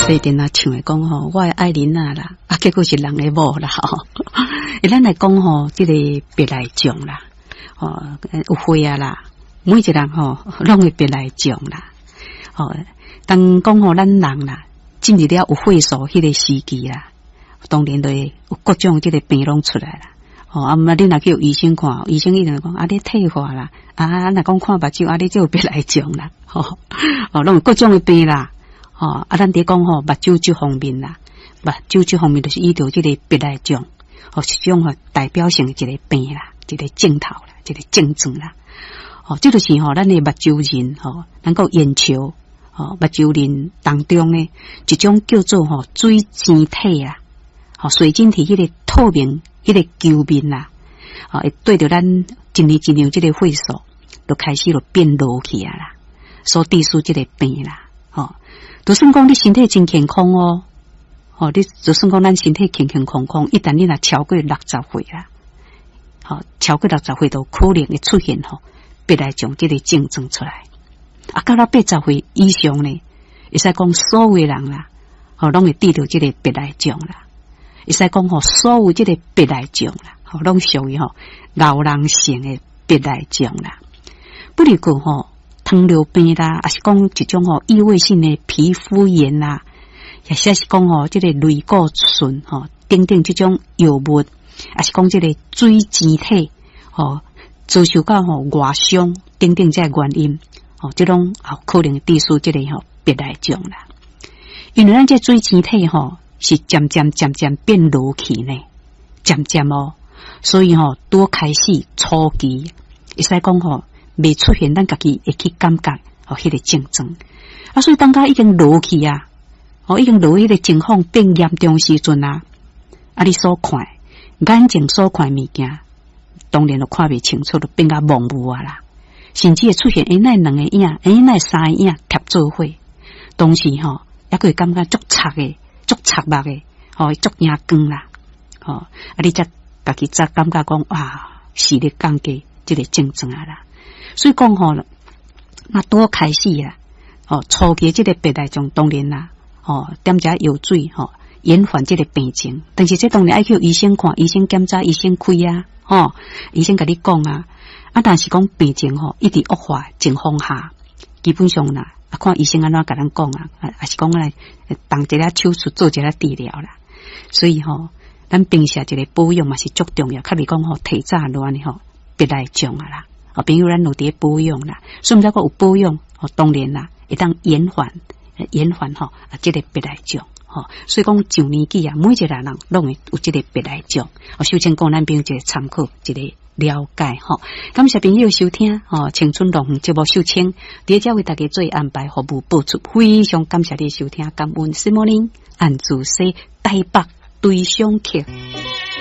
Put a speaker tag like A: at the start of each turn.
A: 所以电啊唱的讲吼，我的爱人啊啦，啊结果是人的某啦吼。咱来讲吼，这个别来种啦，有花啊啦，每一个人吼，拢会别来种啦。当讲吼咱人啦，进入了有岁数迄个时期啦，当然就会有各种这个病拢出来啦。你若去有医生看，医生一定讲你退化啦，若讲看目睭你就有别来种啦，拢有各种的病啦。咱伫讲目睭这方面啦，目睭这方面就是遇到这个别来种，是种代表性的一个病啦，一个症头啦，一个症状啦。这就是咱的目睭仁咱个眼球目睭仁当中呢，一种叫做水晶体啊，水晶体迄个透明迄个球面啦，会对着咱一年一年这个岁数，就开始就变老去啊啦，所致使这个病啦。就算讲你身体真健康你就算讲咱身体健健康康，一旦你若超过60岁啦，超过60岁都可能会出现别来种这个症状出来。到了80岁以上呢，会使讲所有的人啦，拢会得到这个别来种啦。会使讲所有这个别来种啦，拢属于老人性的别来种啦。不离过糖尿病啦，还是讲一种异位性的皮肤炎啦，也是讲这个类固醇等等这种药物，还是讲这个水晶体遭受到外伤等等这原因这种可能致使这个别来种啦。因为咱这水晶体是渐渐变老去呢，渐渐所以多开始初期，会使讲未出现咱家己会去感觉迄个症状所以当家已经老去啊已经老迄个情况变严重时阵你所看眼睛所看物件，当然就看袂清楚，就变甲模糊啊啦，甚至会出现那两个影那三个影贴做伙，当时还会感觉足插的足插目的足眼光啦你才家己才感觉讲视力降低这个症状啦。所以讲那多开始初期这个别来种当然啦点遮药水延缓这个病情，但是这当然要去医生看，医生检查，医生开医生跟你讲但是讲病情一直恶化情况下，基本上啦看医生安怎跟咱讲还是讲来动一下手术做一下治疗啦。所以咱平时这个保养嘛是足重要，较比讲提早乱别来种啦。朋友咱有伫保养啦，所以毋只个有保养当然啦，会当延缓这个别来种所以讲上年纪每一个人拢会有这个别来种首先讲咱朋友一个参考，一个了解感谢朋友收听青春龙节目收听，伫遮为大家做安排服务播出，非常感谢你收听，感恩 Good morning 安住西台北对上客。